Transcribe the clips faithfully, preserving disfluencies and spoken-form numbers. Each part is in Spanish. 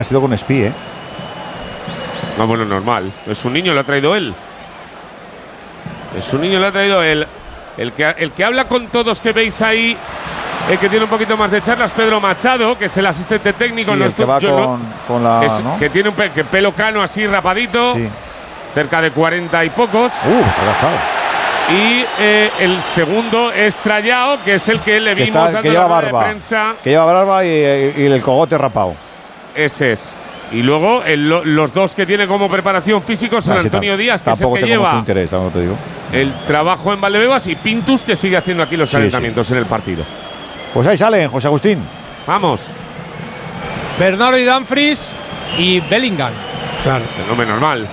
Ha sido con Espi, ¿eh? No, bueno, normal. Es un niño, lo ha traído él. Es un niño, lo ha traído él. El que, el que habla con todos que veis ahí, el que tiene un poquito más de charlas, Pedro Machado, que es el asistente técnico. Sí, no el que va yo, con, no, con la… es, ¿no? Que tiene un pe, que pelo cano así rapadito, Sí. cerca de cuarenta y pocos. Uh, relajado. Y eh, el segundo es Trayao, que es el que le Que, vimos está, dando que lleva la rueda barba. de prensa. Que lleva barba y, y, y el cogote rapado. Ese es. Y luego el, los dos que tiene como preparación físico son Ah, sí, Antonio Díaz, que es el tampoco que tengo lleva mucho interés, tampoco te digo. el trabajo en Valdebebas, y Pintus, que sigue haciendo aquí los Sí, calentamientos en el partido. Pues ahí salen, José Agustín. Vamos. Bernardo y Dumfries y Bellingham. Claro. Fenómeno normal.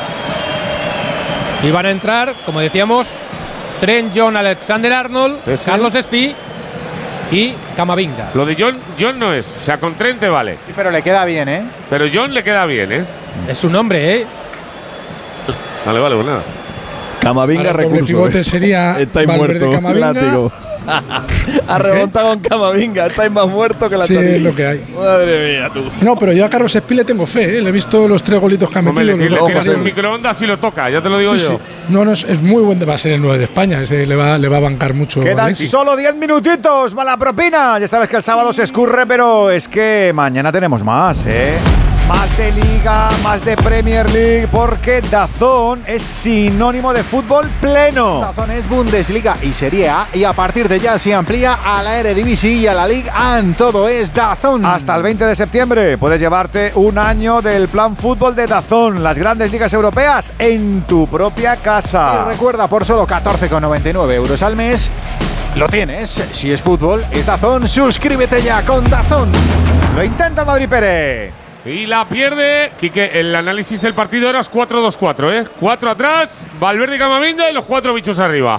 Y van a entrar, como decíamos, Trent, John, Alexander-Arnold, ¿Ese? Carlos Espí y Camavinga. Lo de John, John no es. O sea, con Trente vale. Sí, pero le queda bien, ¿eh? Pero John le queda bien, ¿eh? Es su nombre, ¿eh? Vale, vale, pues nada. Camavinga Ahora el doble recurso. pivote sería Estáis Valverde, muerto, Camavinga. látigo. Ha remontado con Camavinga. Estáis más muerto que la Sí, chorilla. es lo que hay. Madre mía, tú. No, pero yo a Carlos Espí le tengo fe, ¿eh? Le he visto los tres golitos que ha Hombre, metido. le, los le dos tiras que el ha- microondas y lo toca, ya te lo digo Sí, yo. sí. No, no, es, es muy buen, va a ser el nueve de España. Ese le va, le va a bancar mucho. Quedan Valencia. solo diez minutitos, mala propina. Ya sabes que el sábado se escurre, pero es que mañana tenemos más, ¿eh? Más de Liga, más de Premier League, porque DAZN es sinónimo de fútbol pleno. DAZN es Bundesliga y Serie A, y a partir de ya se amplía a la Eredivisie y a la Ligue uno. Todo es DAZN. Hasta el veinte de septiembre puedes llevarte un año del plan fútbol de DAZN, las grandes ligas europeas en tu propia casa. Y recuerda, por solo catorce con noventa y nueve euros al mes, lo tienes. Si es fútbol, es DAZN. Suscríbete ya con DAZN. Lo intenta el Madrid Pérez. Y la pierde. Quique, el análisis del partido era cuatro dos cuatro, ¿eh? Cuatro atrás, Valverde y Camavinga y los cuatro bichos arriba.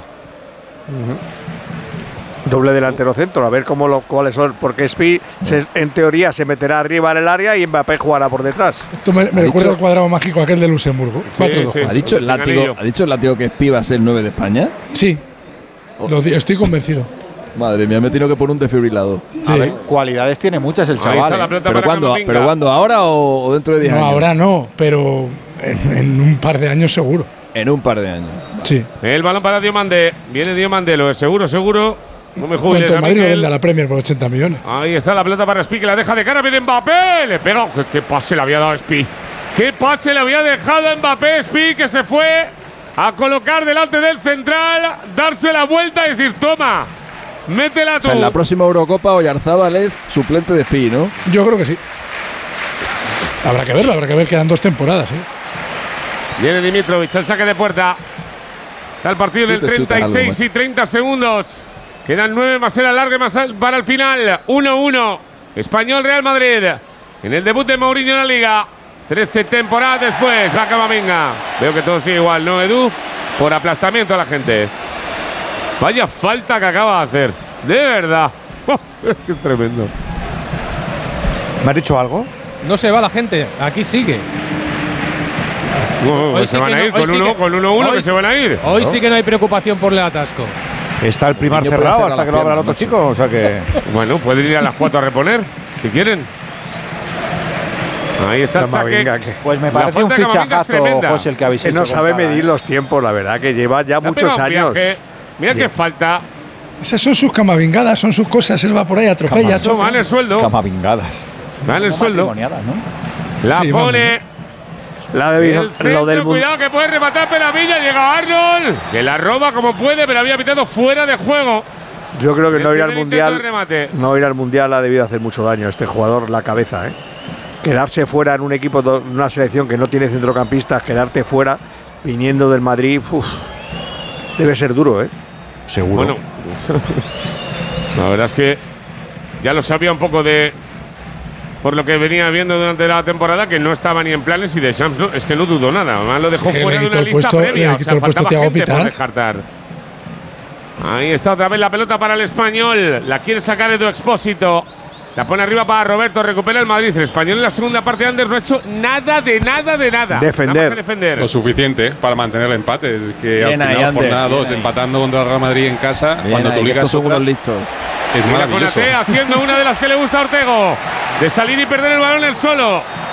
Doble delantero centro, a ver cómo lo, cuáles son, porque Espi se, en teoría se meterá arriba en el área y Mbappé jugará por detrás. Esto me, me recuerda al cuadrado mágico aquel de Luxemburgo. cuatro dos. sí. ¿Ha dicho el látigo, ¿ha dicho el látigo que Espi va a ser el nueve de España? Sí, lo di- estoy convencido. Madre mía, me he tenido que poner un desfibrilador. Sí. A ver, cualidades tiene muchas el Ahí chaval. está la ¿eh? pelota ¿Pero para cuándo, Camavinga. ¿Pero cuándo? ¿Ahora o, o dentro de diez No, años? ahora no, pero en, en un par de años seguro. En un par de años. Sí. El balón para Diomande. Viene Diomande, lo es seguro, seguro. No me juegues, Cuanto el Madrid lo Miguel. vende a la Premier por ochenta millones. Ahí está la pelota para Espi, que la deja de cara. Viene Mbappé. Le pega. ¿Qué, qué pase le había dado a Espi? ¿Qué pase le había dejado a Mbappé? Espi, que se fue a colocar delante del central, darse la vuelta y decir: toma, métela O tú. sea, en la próxima Eurocopa Oyarzábal es suplente de Espi, ¿no? Yo creo que sí. Habrá que verlo, habrá que ver, quedan dos temporadas, ¿eh? Viene Dimitrovic, el saque de puerta. Está el partido en el Tú te chutas treinta y seis algo, y treinta segundos. Quedan nueve más el alargue más al- para el final. uno uno. Español Real Madrid. En el debut de Mourinho en la Liga. trece temporadas después. Va Camavinga. Veo que todo sigue igual, ¿no, Edu? Por aplastamiento a la gente. Vaya falta que acaba de hacer. De verdad. Es tremendo. ¿Me has dicho algo? No se va la gente, aquí sigue. No, Hoy que sí se van que a no, ir hoy con sí uno, que- con uno uno hoy que sí- se van a ir. Hoy ¿no? sí que no hay preocupación por el atasco. Está el primar El niño puede cerrado cerrar hasta las que lo abra el otro piernas, chico, o sea que… Bueno, pueden ir a las cuatro a reponer, si quieren. Ahí está el saque. Camavinga, que, Pues me La parece un falta de Camavinga es fichajazo, tremenda. José, el que habéis que hecho. no sabe con Cava, medir ¿eh? los tiempos, la verdad, que lleva ya Le ha muchos pegado un años. viaje. Mira Bien. qué falta. Esas son sus camavingadas, son sus cosas. Él va por ahí, atropella, Eso choca. va en el sueldo. Camavingadas. Va en el No sueldo. matrimoniadas, ¿no? La Sí, pone. La ha debido- El centro, lo del mun- cuidado que puede rematar Peravilla. Llega Arnold. Que la roba como puede, pero había pitado fuera de juego. Yo creo que El no ir al primer intento de mundial. remate. No ir al mundial ha debido hacer mucho daño a este jugador, la cabeza, ¿eh? Quedarse fuera en un equipo, de una selección que no tiene centrocampistas, quedarte fuera viniendo del Madrid, uf, debe ser duro, ¿eh? Seguro. Bueno, la verdad es que ya lo sabía un poco de. Por lo que venía viendo durante la temporada, que no estaba ni en planes y de Shams, no, es que no dudó nada. Además lo dejó Sí, le fuera de quitó una el lista puesto- previa. le O quitó sea, el puesto faltaba Thiago gente por Pitart. descartar. Ahí está otra vez la pelota para el Español. La quiere sacar Edu Expósito. La pone arriba para Roberto. Recupera el Madrid. El Español en la segunda parte de Ander no ha hecho nada de nada de nada. Defender. Nada más que defender. Lo suficiente para mantener el empate. Es que Bien al ahí, final, Ander, jornada bien dos, ahí. empatando contra el Real Madrid en casa, Bien cuando ahí, tú que ligas estos son otra, unos listos. es Mira maravilloso. Konaté haciendo una de las que le gusta a Ortego. de salir y perder el balón él solo.